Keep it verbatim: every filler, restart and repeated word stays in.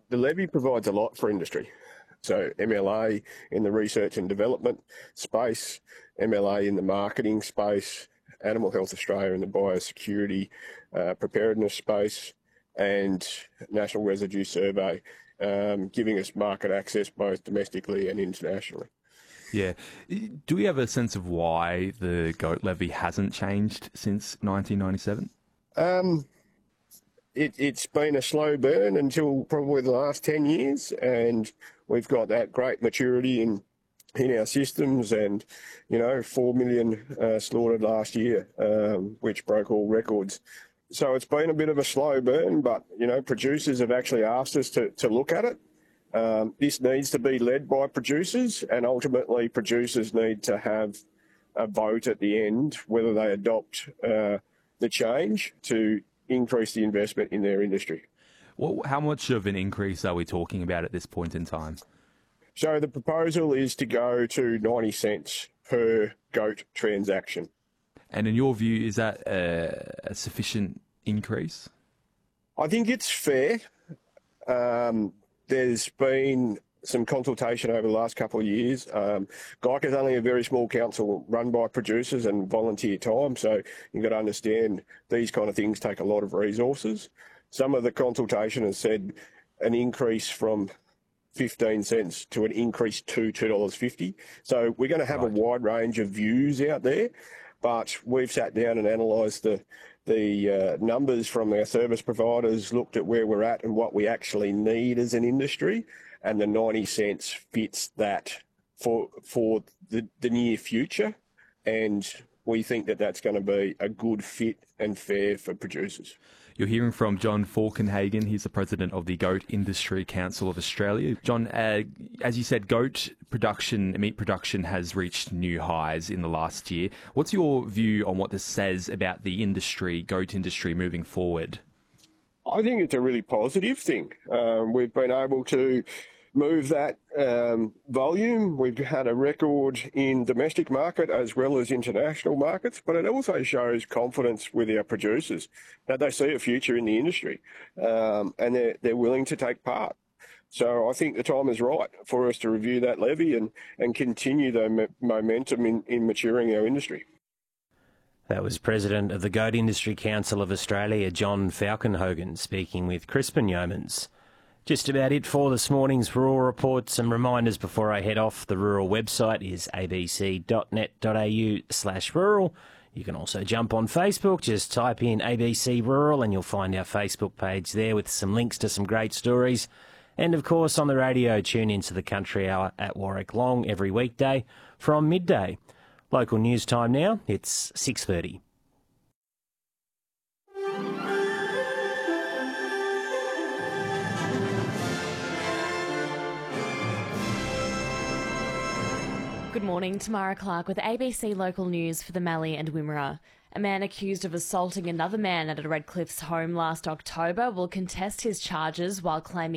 the levy provides a lot for industry. So M L A in the research and development space, M L A in the marketing space, Animal Health Australia in the biosecurity uh, preparedness space, and National Residue Survey, um, giving us market access both domestically and internationally. Yeah. Do we have a sense of why the goat levy hasn't changed since nineteen ninety-seven? Um, it, it's been a slow burn until probably the last ten years, and we've got that great maturity in in our systems, and, you know, four million uh, slaughtered last year, um, which broke all records. So it's been a bit of a slow burn, but, you know, producers have actually asked us to, to look at it. Um, this needs to be led by producers, and ultimately producers need to have a vote at the end whether they adopt uh, the change to increase the investment in their industry. Well, how much of an increase are we talking about at this point in time? So the proposal is to go to ninety cents per goat transaction. And in your view, is that a, a sufficient increase? I think it's fair. Um, there's been some consultation over the last couple of years. Um, G I C is only a very small council run by producers and volunteer time, so you've got to understand these kind of things take a lot of resources. Some of the consultation has said an increase from fifteen cents to an increase to two dollars fifty. So we're going to have right. a wide range of views out there, but we've sat down and analysed the the uh, numbers from our service providers, looked at where we're at and what we actually need as an industry, and the ninety cents fits that for for the, the near future, and we think that that's going to be a good fit and fair for producers. You're hearing from John Falkenhagen. He's the president of the Goat Industry Council of Australia. John, uh, as you said, goat production, meat production has reached new highs in the last year. What's your view on what this says about the industry, goat industry, moving forward? I think it's a really positive thing. Um, we've been able to move that um, volume. We've had a record in domestic market as well as international markets, but it also shows confidence with our producers that they see a future in the industry, um, and they're, they're willing to take part. So I think the time is right for us to review that levy and, and continue the m- momentum in, in maturing our industry. That was President of the Goat Industry Council of Australia, John Falkenhagen, speaking with Crispin Yeomans. Just about it for this morning's Rural Report. Some reminders before I head off. The Rural website is abc.net.au slash rural. You can also jump on Facebook. Just type in A B C Rural and you'll find our Facebook page there with some links to some great stories. And, of course, on the radio, tune into the Country Hour at Warwick Long every weekday from midday. Local news time now. It's six thirty. Good morning, Tamara Clark with A B C Local News for the Mallee and Wimmera. A man accused of assaulting another man at a Redcliffs home last October will contest his charges while claiming